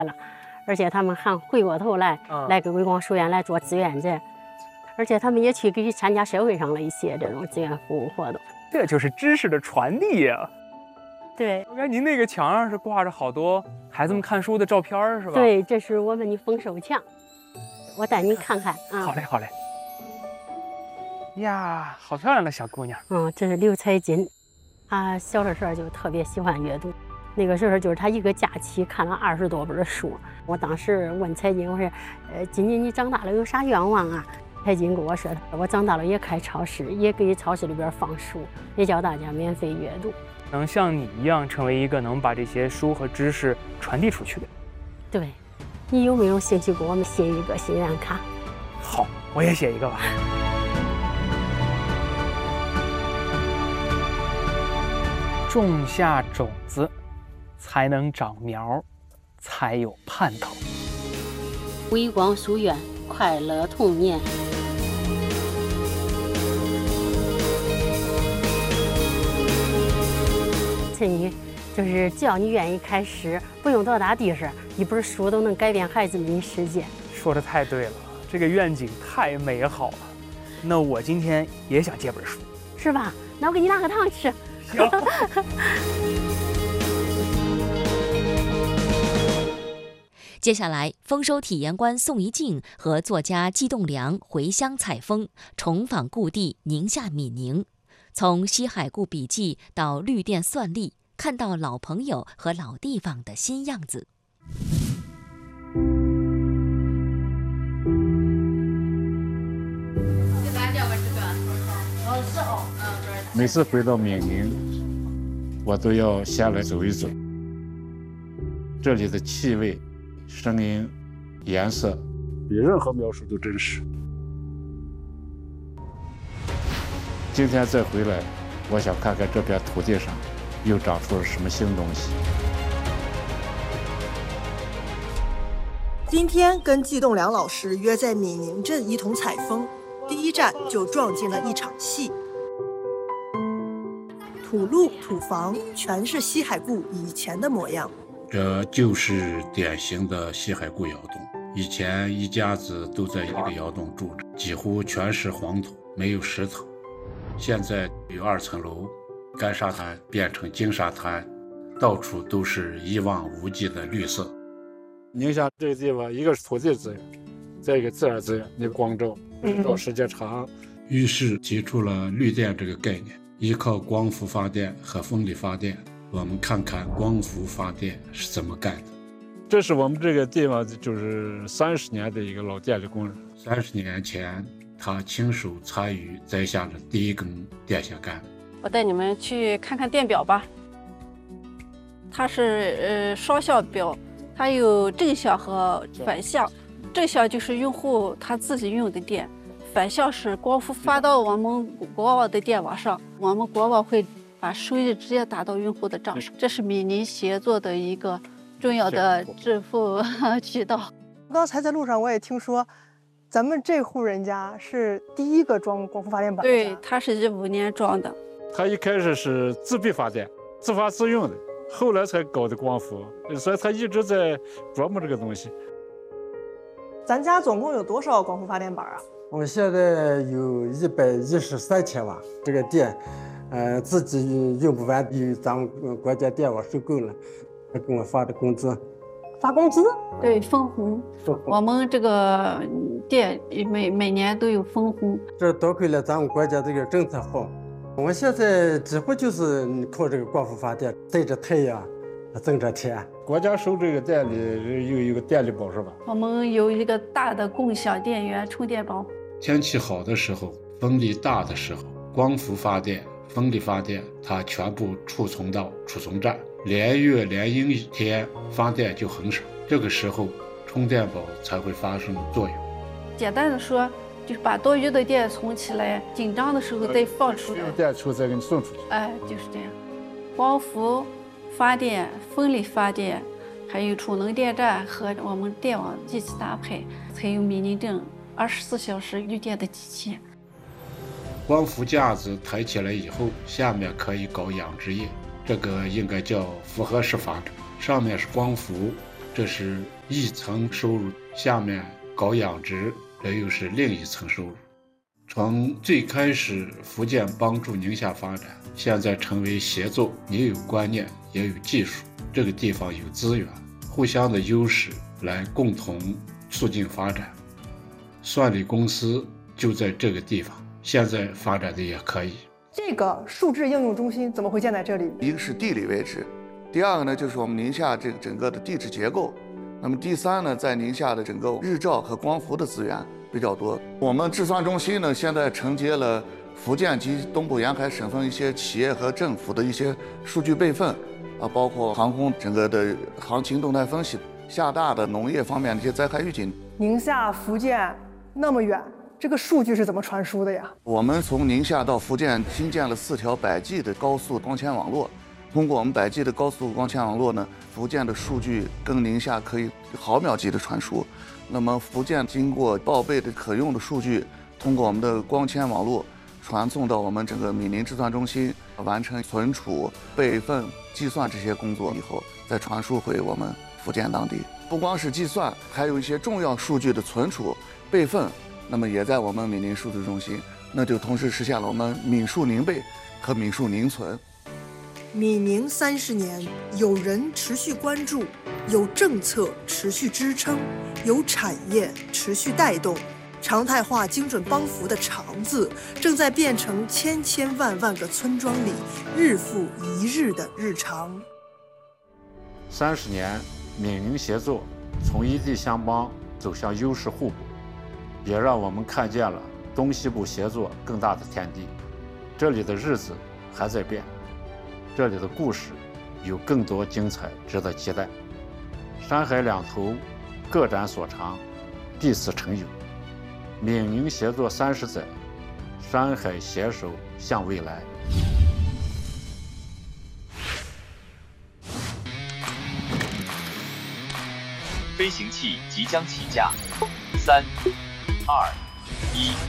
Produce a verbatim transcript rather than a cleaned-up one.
了，而且他们还回过头来、嗯、来给微光书院来做志愿者，而且他们也去给参加社会上的一些这种志愿服务活动。 这就是知识的传递呀、啊！ 对， 我看您那个墙上是挂着好多孩子们看书的照片，是吧？ 对，这是我们的丰收墙，我带您看看啊。 好嘞，好嘞。呀，好漂亮的小姑娘。 嗯，这是刘彩金，她小的时候就特别喜欢阅读。那个时候就是她一个假期看了二十多本书。我当时问彩金，我说：“呃，金金，你长大了有啥愿望啊？”彩金跟我说：“我长大了也开超市，也给超市里边放书，也教大家免费阅读。” 能像你一样成为一个能把这些书和知识传递出去的。 对，你有没有兴趣给我们写一个心愿卡？ 好，我也写一个吧。种下种子，才能长苗，才有盼头。 微光书院，快乐童年。你就是只要你愿意开始，不用多大地势，一本书都能改变孩子们的世界。 说的太对了，这个愿景太美好了。那我今天也想借本书， 是吧？那我给你拿个糖吃。 行。 接下来，丰收体验官宋一静和作家季栋梁回乡采风，重访故地宁夏闽宁。从西海固笔记到绿电算力，看到老朋友和老地方的新样子。 每次回到闽宁，我都要下来走一走。这里的气味、声音、颜色， 比任何描述都真实。 今天再回来，我想看看这片土地上又长出了什么新东西。 今天跟季栋梁老师约在闽宁镇一同采风，第一站就撞进了一场戏。土路土房全是西海固以前的模样， 这就是典型的西海固窑洞。以前一家子都在一个窑洞住着，几乎全是黄土，没有石头。现在有二层楼，干沙滩变成金沙滩，到处都是一望无际的绿色。 宁夏这个地方，一个是土地资源，再一个自然资源，那光照照时间长， 于是提出了绿电这个概念，依靠光伏发电和风力发电。我们看看光伏发电是怎么干的。 这是我们这个地方就是三十年的一个老电力工人。 三十年前，他亲手参与栽下了第一根电线杆。 我带你们去看看电表吧。它是呃双效表，它有正效和反效。正效就是用户他自己用的电，反效是光伏发到我们国网的电网上，我们国网会把收益直接打到用户的账上。这是闽宁协作的一个重要的支付渠道。 刚才在路上我也听说，咱们这户人家是第一个装光伏发电板的。 对，他是一五年装的。 他一开始是自闭发电，自发自用的，后来才搞的光伏，所以他一直在琢磨这个东西。 咱家总共有多少光伏发电板啊？ 我们现在有一百一十三千瓦，这个电，呃，自己用不完，有咱们国家电网收购了，他给我发的工资。 发工资？ 对，分红。我们这个店每每年都有分红。 这多亏了咱们国家这个政策好，我们现在几乎就是靠这个光伏发电，对着太阳挣着钱。 国家收这个电力有一个电力宝是吧？ 我们有一个大的共享电源充电宝。 天气好的时候，风力大的时候，光伏发电、风力发电，它全部储存到储存站。连月连阴天发电就很少，这个时候充电宝才会发生作用。 简单的说，就是把多余的电存起来，紧张的时候再放出来， 有电出再给你送出去。 哎，就是这样。光伏发电、风力发电，还有储能电站和我们电网机器搭配，才有闽宁镇二十四小时绿电的机器。 光伏架子抬起来以后，下面可以搞养殖业。这个应该叫复合式发展，上面是光伏， 这是一层收入，下面搞养殖，这又是另一层收入。从最开始福建帮助宁夏发展，现在成为协作，也有观念，也有技术，这个地方有资源，互相的优势来共同促进发展。算力公司就在这个地方，现在发展的也可以。 这个数字应用中心怎么会建在这里？ 一个是地理位置，第二个呢就是我们宁夏这个整个的地质结构，那么第三呢，在宁夏的整个日照和光伏的资源比较多。我们制算中心呢，现在承接了福建及东部沿海省份一些企业和政府的一些数据备份，啊，包括航空整个的行情动态分析，厦大的农业方面的一些灾害预警。 宁夏、福建那么远，这个数据是怎么传输的呀？ 我们从宁夏到福建新建了四条百 G 的高速光纤网络，通过我们百 G 的高速光纤网络呢，福建的数据跟宁夏可以毫秒级的传输。那么福建经过报备的可用的数据，通过我们的光纤网络传送到我们整个闽宁制算中心，完成存储、备份、计算这些工作以后，再传输回我们福建当地。不光是计算，还有一些重要数据的存储、备份，那么也在我们闽宁数字中心，那就同时实现了我们闽数宁备和闽数宁存。 闽宁三十年，有人持续关注，有政策持续支撑，有产业持续带动，常态化精准帮扶的长字正在变成千千万万个村庄里日复一日的日常。 三十年，闽宁协作从一地相帮走向优势互补，也让我们看见了东西部协作更大的天地。这里的日子还在变，这里的故事有更多精彩值得期待。山海两头各展所长，第四成友。闽宁协作三十载，山海携手向未来。 飞行器即将起驾，三、二、一。